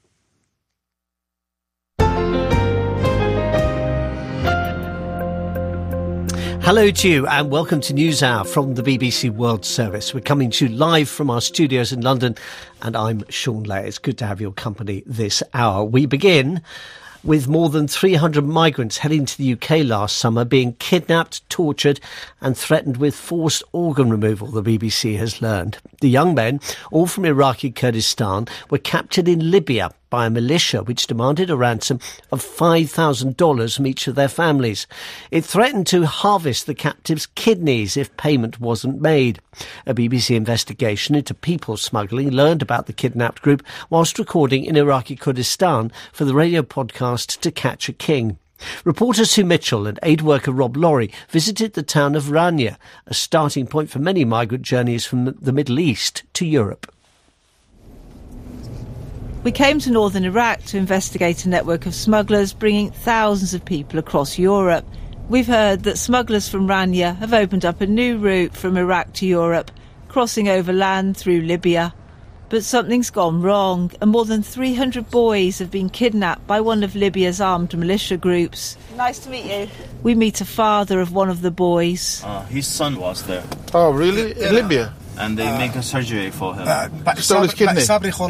Speaker 10: Hello to you and welcome to NewsHour from the BBC World Service. We're coming to you live from our studios in London and I'm Sean Lay. It's good to have your company this hour. We begin with more than 300 migrants heading to the UK last summer being kidnapped, tortured and threatened with forced organ removal, the BBC has learned. The young men, all from Iraqi Kurdistan, were captured in Libya by a militia which demanded a ransom of $5,000 from each of their families. It threatened to harvest the captives' kidneys if payment wasn't made. A BBC investigation into people smuggling learned about the kidnapped group whilst recording in Iraqi Kurdistan for the radio podcast To Catch a King. Reporter Sue Mitchell and aid worker Rob Laurie visited the town of Rania, a starting point for many migrant journeys from the Middle East to Europe.
Speaker 19: We came to northern Iraq to investigate a network of smugglers bringing thousands of people across Europe. We've heard that smugglers from Rania have opened up a new route from Iraq to Europe, crossing over land through Libya. But something's gone wrong, and more than 300 boys have been kidnapped by one of Libya's armed militia groups. Nice to meet you. We meet a father of one of the boys.
Speaker 20: His son was there.
Speaker 22: Oh, really? In Libya?
Speaker 20: And they make a surgery for him.
Speaker 22: Stole his kidney?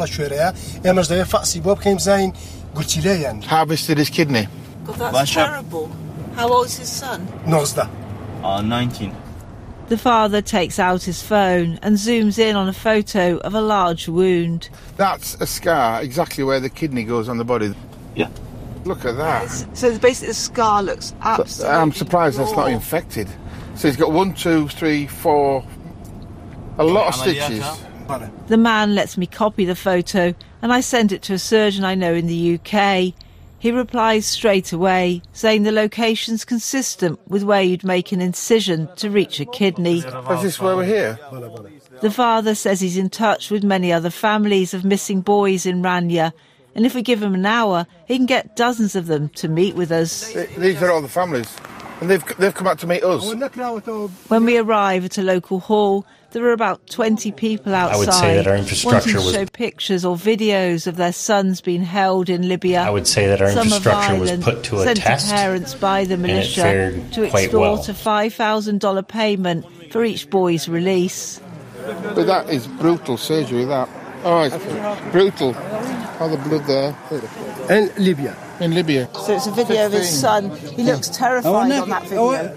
Speaker 22: Harvested his kidney?
Speaker 19: God, that's terrible. How old is his son?
Speaker 20: 19.
Speaker 19: The father takes out his phone and zooms in on a photo of a large wound.
Speaker 22: That's a scar exactly where the kidney goes on the body.
Speaker 20: Yeah.
Speaker 22: Look at that.
Speaker 19: So basically the scar looks absolutely
Speaker 22: I'm surprised raw. That's not infected. So he's got 1, 2, 3, 4... a lot of stitches.
Speaker 19: The man lets me copy the photo and I send it to a surgeon I know in the UK. He replies straight away, saying the location's consistent with where you'd make an incision to reach a kidney.
Speaker 22: Is this where we're here?
Speaker 19: The father says he's in touch with many other families of missing boys in Rania, and if we give him an hour, he can get dozens of them to meet with us.
Speaker 22: These are all the families, and they've come out to meet us.
Speaker 19: When we arrive at a local hall, there are about 20 people outside.
Speaker 23: I would say that our infrastructure
Speaker 19: wanting to show pictures or videos of their sons being held in Libya.
Speaker 23: I would say that our infrastructure was put to a
Speaker 19: sent
Speaker 23: test.
Speaker 19: To parents by the militia to extort a $5,000 payment for each boy's release.
Speaker 22: But that is brutal surgery, that. Oh, it's brutal. Oh, the blood there.
Speaker 24: In Libya.
Speaker 22: In Libya.
Speaker 19: So it's a video of his son. He looks terrified on that video.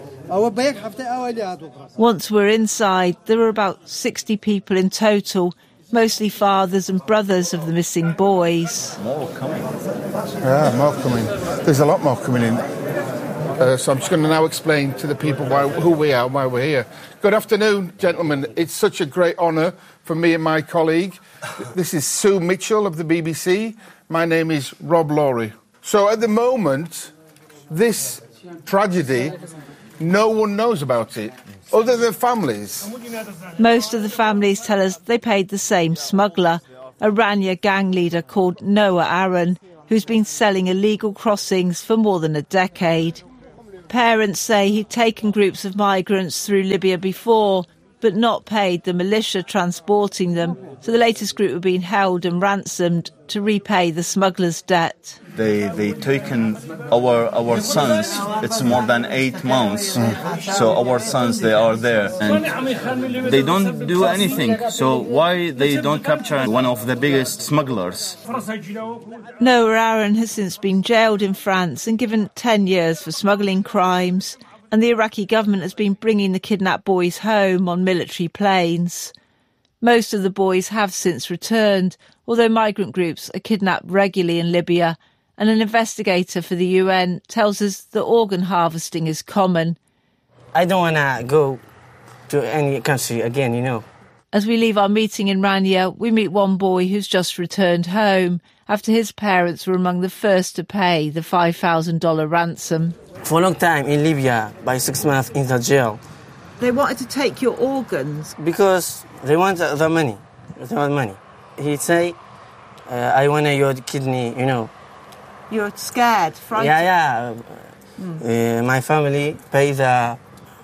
Speaker 19: Once we're inside, there are about 60 people in total, mostly fathers and brothers of the missing boys.
Speaker 20: More coming.
Speaker 22: Yeah, more coming. There's a lot more coming in. So I'm just going to now explain to the people who we are and why we're here. Good afternoon, gentlemen. It's such a great honour for me and my colleague. This is Sue Mitchell of the BBC. My name is Rob Laurie. So at the moment, this tragedy, no one knows about it, other than families.
Speaker 19: Most of the families tell us they paid the same smuggler, a Rania gang leader called Noah Aaron, who's been selling illegal crossings for more than a decade. Parents say he'd taken groups of migrants through Libya before, but not paid the militia transporting them, so the latest group were being held and ransomed to repay the smugglers' debt.
Speaker 20: They taken our sons. It's more than 8 months. So our sons, they are there and they don't do anything. So why they don't capture one of the biggest smugglers?
Speaker 19: Noah Aaron has since been jailed in France and given 10 years for smuggling crimes. And the Iraqi government has been bringing the kidnapped boys home on military planes. Most of the boys have since returned, although migrant groups are kidnapped regularly in Libya, and an investigator for the UN tells us that organ harvesting is common.
Speaker 11: I don't want to go to any country again, you know.
Speaker 19: As we leave our meeting in Rania, we meet one boy who's just returned home after his parents were among the first to pay the $5,000 ransom.
Speaker 11: For a long time in Libya, by 6 months in the jail.
Speaker 19: They wanted to take your organs?
Speaker 11: Because they want the money. They want money. He say, I want your kidney, you know.
Speaker 19: You're scared, frightened?
Speaker 11: Yeah. My family pay the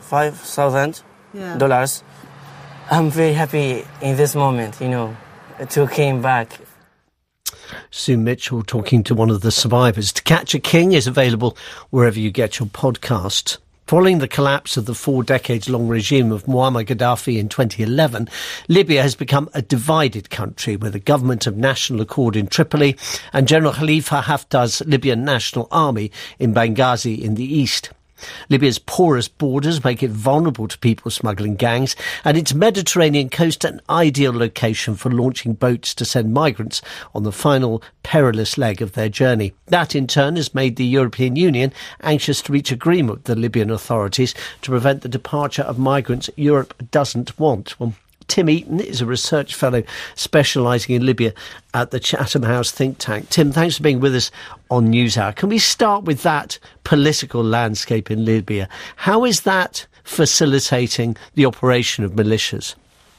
Speaker 11: $5,000. I'm very happy in this moment, you know, to came back.
Speaker 10: Sue Mitchell talking to one of the survivors. To Catch a King is available wherever you get your podcast. Following the collapse of the 4 decades-long regime of Muammar Gaddafi in 2011, Libya has become a divided country with a government of national accord in Tripoli and General Khalifa Haftar's Libyan National Army in Benghazi in the east. Libya's porous borders make it vulnerable to people smuggling gangs, and its Mediterranean coast an ideal location for launching boats to send migrants on the final perilous leg of their journey. That, in turn, has made the European Union anxious to reach agreement with the Libyan authorities to prevent the departure of migrants Europe doesn't want. Well, Tim Eaton is a research fellow specialising in Libya at the Chatham House think tank. Tim, thanks for being with us on NewsHour. Can we start with that political landscape in Libya? How is that facilitating the operation of militias?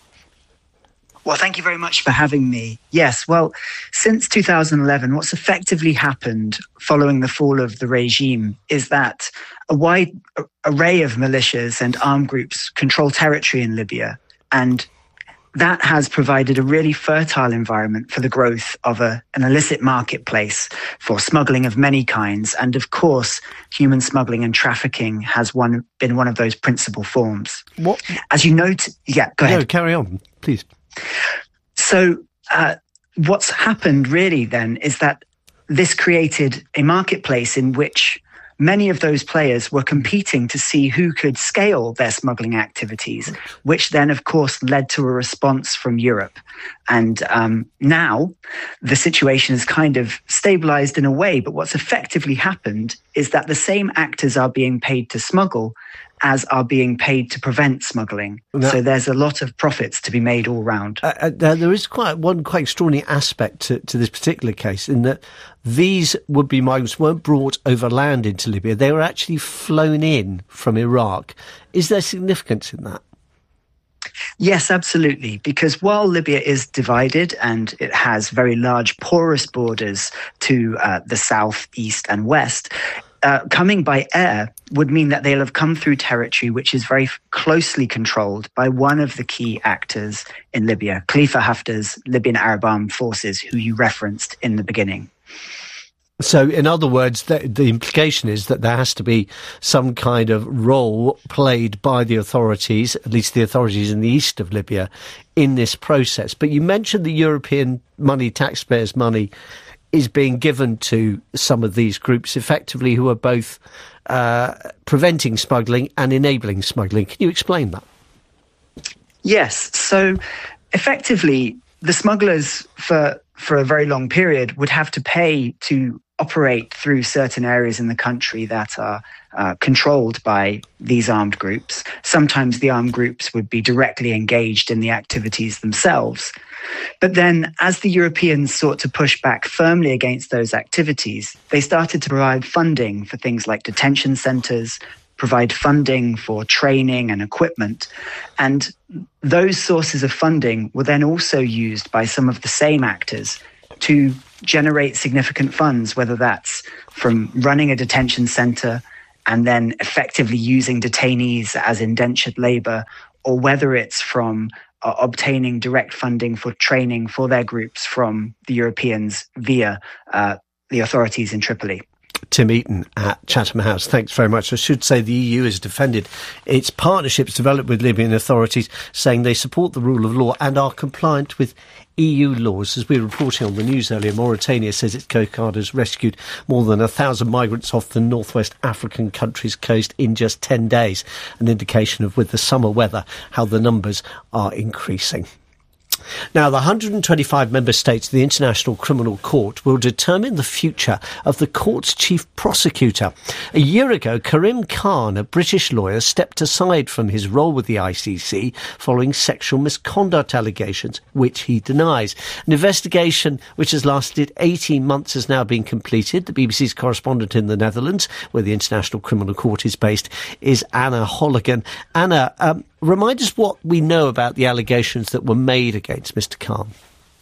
Speaker 1: Well, thank you very much for having me. Yes, well, since 2011, what's effectively happened following the fall of the regime is that a wide array of militias and armed groups control territory in Libya, and that has provided a really fertile environment for the growth of an illicit marketplace for smuggling of many kinds. And of course, human smuggling and trafficking has been one of those principal forms.
Speaker 10: What?
Speaker 1: As you note, yeah, go ahead.
Speaker 10: No, carry on, please.
Speaker 1: So what's happened really then is that this created a marketplace in which many of those players were competing to see who could scale their smuggling activities, which then, of course, led to a response from Europe. And now the situation is kind of stabilized in a way, but what's effectively happened is that the same actors are being paid to smuggle as are being paid to prevent smuggling. So there's a lot of profits to be made all round.
Speaker 10: There is one quite extraordinary aspect to this particular case, in that these would-be migrants weren't brought over land into Libya. They were actually flown in from Iraq. Is there significance in that?
Speaker 1: Yes, absolutely. Because while Libya is divided and it has very large porous borders to the south, east and west, coming by air would mean that they'll have come through territory which is very closely controlled by one of the key actors in Libya, Khalifa Haftar's Libyan Arab Armed Forces, who you referenced in the beginning.
Speaker 10: So, in other words, the implication is that there has to be some kind of role played by the authorities, at least the authorities in the east of Libya, in this process. But you mentioned the European money, taxpayers' money, is being given to some of these groups, effectively, who are both preventing smuggling and enabling smuggling. Can you explain that?
Speaker 1: Yes. So, effectively, the smugglers for a very long period would have to pay to operate through certain areas in the country that are controlled by these armed groups. Sometimes the armed groups would be directly engaged in the activities themselves. But then, as the Europeans sought to push back firmly against those activities, they started to provide funding for things like detention centres, provide funding for training and equipment. And those sources of funding were then also used by some of the same actors to generate significant funds, whether that's from running a detention centre and then effectively using detainees as indentured labour, or whether it's from obtaining direct funding for training for their groups from the Europeans via the authorities in Tripoli.
Speaker 10: Tim Eaton at Chatham House, thanks very much. I should say the EU has defended its partnerships developed with Libyan authorities, saying they support the rule of law and are compliant with EU laws. As we were reporting on the news earlier, Mauritania says its Coast Guard has rescued more than 1,000 migrants off the northwest African country's coast in just 10 days, an indication of, with the summer weather, how the numbers are increasing. Now, the 125 member states of the International Criminal Court will determine the future of the court's chief prosecutor. A year ago, Karim Khan, a British lawyer, stepped aside from his role with the ICC following sexual misconduct allegations, which he denies. An investigation which has lasted 18 months has now been completed. The BBC's correspondent in the Netherlands, where the International Criminal Court is based, is Anna Holligan. Anna, remind us what we know about the allegations that were made against Mr. Khan.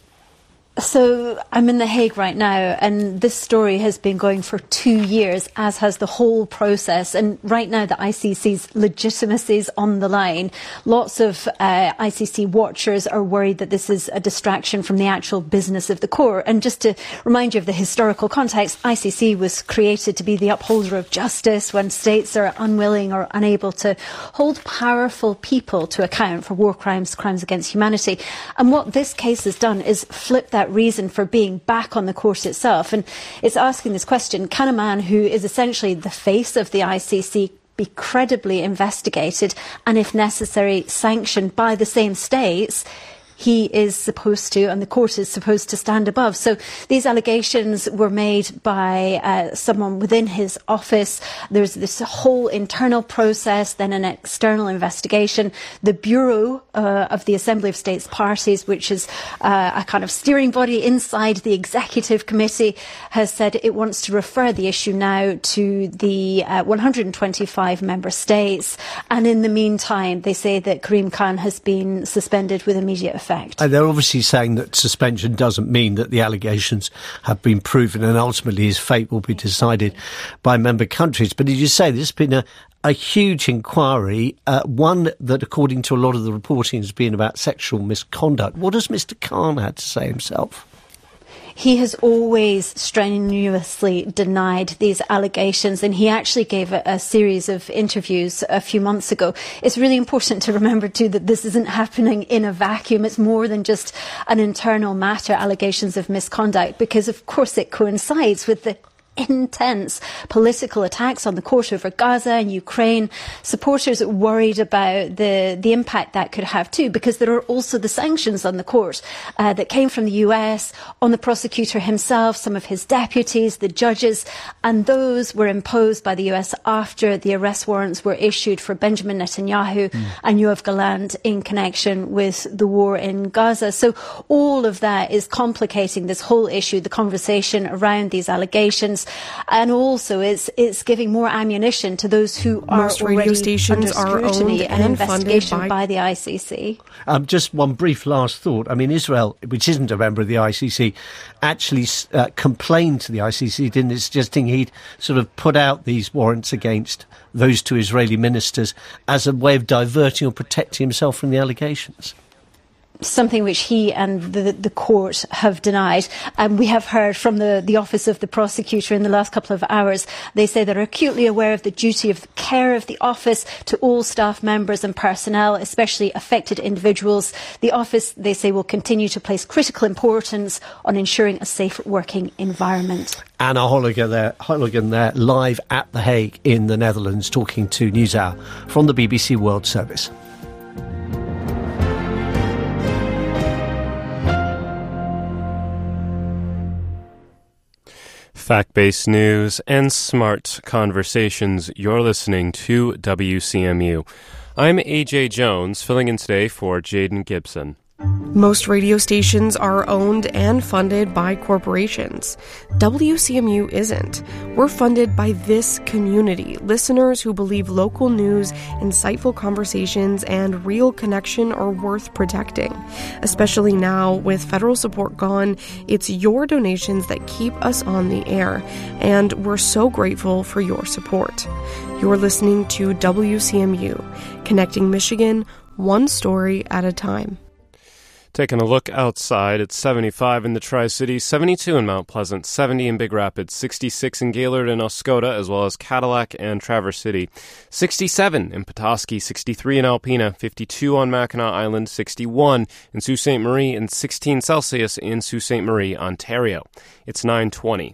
Speaker 5: So I'm in The Hague right now, and this story has been going for 2 years, as has the whole process. And right now the ICC's legitimacy is on the line. Lots of ICC watchers are worried that this is a distraction from the actual business of the court. And just to remind you of the historical context, ICC was created to be the upholder of justice when states are unwilling or unable to hold powerful people to account for war crimes, crimes against humanity. And what this case has done is flip that reason for being back on the court itself. And it's asking this question: can a man who is essentially the face of the ICC be credibly investigated and, if necessary, sanctioned by the same states he is supposed to, and the court is supposed to, stand above? So these allegations were made by someone within his office. There's this whole internal process, then an external investigation. The Bureau of the Assembly of States Parties, which is a kind of steering body inside the executive committee, has said it wants to refer the issue now to the 125 member states. And in the meantime, they say that Karim Khan has been suspended with immediate effect.
Speaker 10: They're obviously saying that suspension doesn't mean that the allegations have been proven and ultimately his fate will be decided by member countries. But as you say, there's been a huge inquiry, one that, according to a lot of the reporting, has been about sexual misconduct. What has Mr. Khan had to say himself?
Speaker 5: He has always strenuously denied these allegations, and he actually gave a series of interviews a few months ago. It's really important to remember, too, that this isn't happening in a vacuum. It's more than just an internal matter, allegations of misconduct, because, of course, it coincides with the intense political attacks on the court over Gaza and Ukraine. Supporters worried about the impact that could have too, because there are also the sanctions on the court that came from the US, on the prosecutor himself, some of his deputies, the judges, and those were imposed by the US after the arrest warrants were issued for Benjamin Netanyahu and Yoav Gallant in connection with the war in Gaza. So all of that is complicating this whole issue, the conversation around these allegations. And also it's giving more ammunition to those who are already under scrutiny and investigation by the ICC.
Speaker 10: Just one brief last thought. I mean, Israel, which isn't a member of the ICC, actually complained to the ICC, didn't it, suggesting he'd sort of put out these warrants against those two Israeli ministers as a way of diverting or protecting himself from the allegations.
Speaker 5: Something which he and the court have denied. We have heard from the Office of the Prosecutor in the last couple of hours. They say they're acutely aware of the duty of care of the office to all staff members and personnel, especially affected individuals. The office, they say, will continue to place critical importance on ensuring a safe working environment.
Speaker 10: Anna Holligan there, live at The Hague in the Netherlands, talking to NewsHour from the BBC World Service.
Speaker 6: Fact-based news and smart conversations. You're listening to WCMU. I'm AJ Jones, filling in today for Jaden Gibson.
Speaker 7: Most radio stations are owned and funded by corporations. WCMU isn't. We're funded by this community, listeners who believe local news, insightful conversations, and real connection are worth protecting. Especially now, with federal support gone, it's your donations that keep us on the air, and we're so grateful for your support. You're listening to WCMU, connecting Michigan one story at a time.
Speaker 6: Taking a look outside, it's 75 in the Tri-Cities, 72 in Mount Pleasant, 70 in Big Rapids, 66 in Gaylord and Oscoda, as well as Cadillac and Traverse City, 67 in Petoskey, 63 in Alpena, 52 on Mackinac Island, 61 in Sault Ste. Marie, and 16 Celsius in Sault Ste. Marie, Ontario. It's 9:20.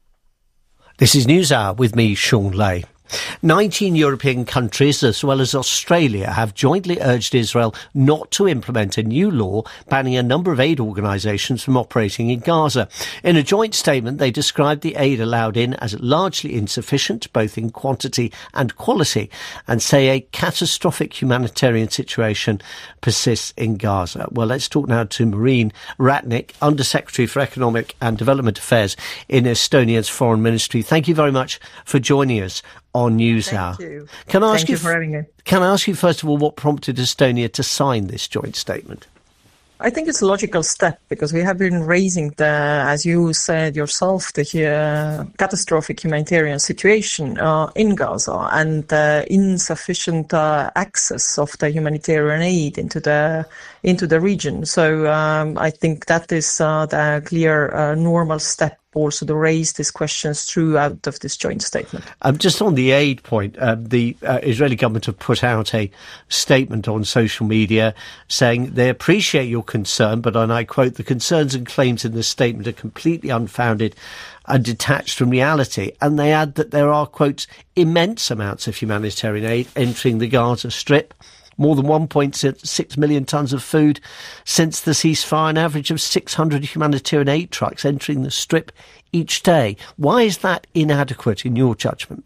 Speaker 10: This is NewsHour with me, Sean Lay. 19 European countries, as well as Australia, have jointly urged Israel not to implement a new law banning a number of aid organisations from operating in Gaza. In a joint statement, they described the aid allowed in as largely insufficient, both in quantity and quality, and say a catastrophic humanitarian situation persists in Gaza. Well, let's talk now to Marine Ratnik, Undersecretary for Economic and Development Affairs in Estonia's Foreign Ministry. Thank you very much for joining us on NewsHour.
Speaker 8: Thank you.
Speaker 10: Can I ask you
Speaker 8: for having me.
Speaker 10: Can I ask you, first of all, what prompted Estonia to sign this joint statement?
Speaker 8: I think it's a logical step because we have been raising as you said yourself, the catastrophic humanitarian situation in Gaza and the insufficient access of the humanitarian aid into the region. So I think that is the clear normal step also to raise these questions throughout of this joint statement.
Speaker 10: Just on the aid point, the Israeli government have put out a statement on social media saying they appreciate your concern, but, and I quote, the concerns and claims in this statement are completely unfounded and detached from reality. And they add that there are, quotes, immense amounts of humanitarian aid entering the Gaza Strip. More than 1.6 million tonnes of food since the ceasefire, an average of 600 humanitarian aid trucks entering the Strip each day. Why is that inadequate in your judgment?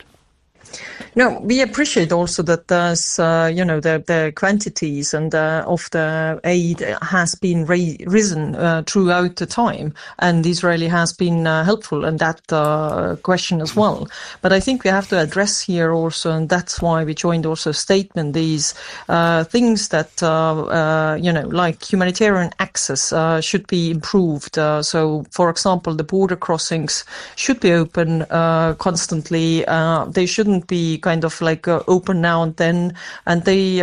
Speaker 8: No, we appreciate also that there's, the quantities and of the aid has been risen throughout the time, and Israeli has been helpful in that question as well. But I think we have to address here also, and that's why we joined also a statement, these things that, like humanitarian access should be improved. So, for example, the border crossings should be open constantly. They shouldn't be kind of like open now and then, and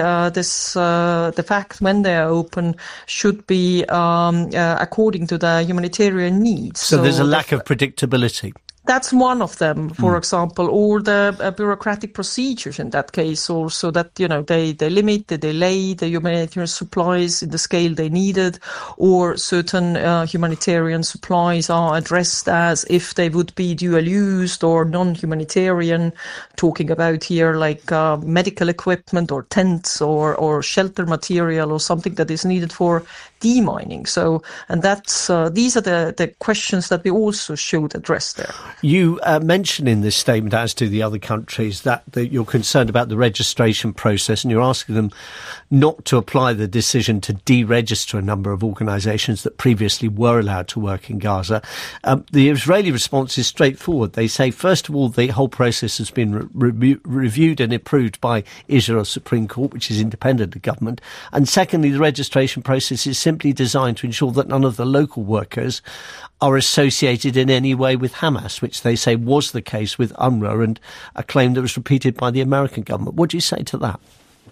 Speaker 8: the fact when they are open should be according to the humanitarian needs.
Speaker 10: So there's a lack of predictability.
Speaker 8: That's one of them, for example, or the bureaucratic procedures in that case also that, they limit, they delay the humanitarian supplies in the scale they needed, or certain humanitarian supplies are addressed as if they would be dual used or non-humanitarian, talking about here like medical equipment or tents or shelter material or something that is needed for demining. So, and that's these are the questions that we also should address there.
Speaker 10: You mentioned in this statement, as do the other countries, that you're concerned about the registration process, and you're asking them not to apply the decision to deregister a number of organisations that previously were allowed to work in Gaza. The Israeli response is straightforward. They say, first of all, the whole process has been reviewed and approved by Israel's Supreme Court, which is independent of government. And secondly, the registration process is simply designed to ensure that none of the local workers are associated in any way with Hamas, which they say was the case with UNRWA, and a claim that was repeated by the American government. What do you say to that?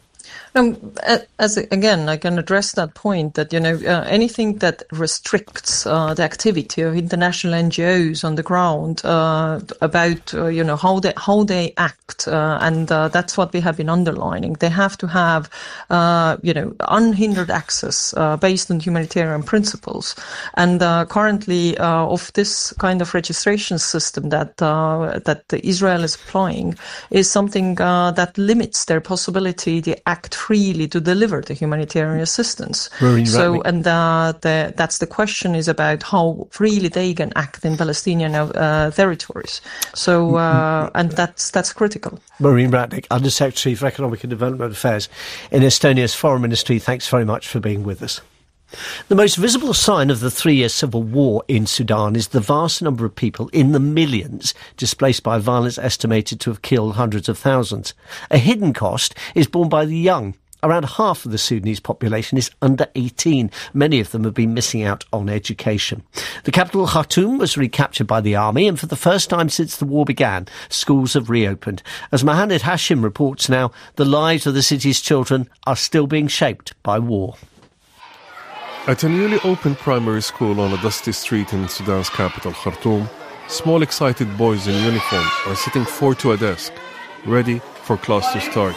Speaker 8: Again, I can address that point that, anything that restricts the activity of international NGOs on the ground about, how they act, and that's what we have been underlining. They have to have, unhindered access based on humanitarian principles. And currently, of this kind of registration system that Israel is applying is something that limits their possibility, the act freely to deliver the humanitarian assistance. So, and that's the question is about how freely they can act in Palestinian territories. So, and that's critical.
Speaker 10: Maureen Ratnick, Under-Secretary for Economic and Development Affairs in Estonia's Foreign Ministry, thanks very much for being with us. The most visible sign of the 3-year civil war in Sudan is the vast number of people in the millions displaced by violence estimated to have killed hundreds of thousands. A hidden cost is borne by the young. Around half of the Sudanese population is under 18. Many of them have been missing out on education. The capital, Khartoum, was recaptured by the army, and for the first time since the war began, schools have reopened. As Mohamed Hashim reports now, the lives of the city's children are still being shaped by war.
Speaker 4: At a newly opened primary school on a dusty street in Sudan's capital, Khartoum, small excited boys in uniform are sitting 4 to a desk, ready for class to start.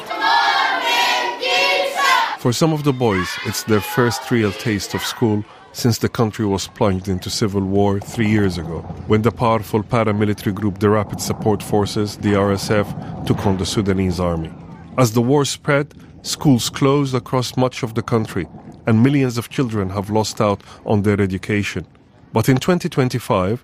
Speaker 4: For some of the boys, it's their first real taste of school since the country was plunged into civil war 3 years ago, when the powerful paramilitary group the Rapid Support Forces, the RSF, took on the Sudanese army. As the war spread, schools closed across much of the country, and millions of children have lost out on their education. But in 2025,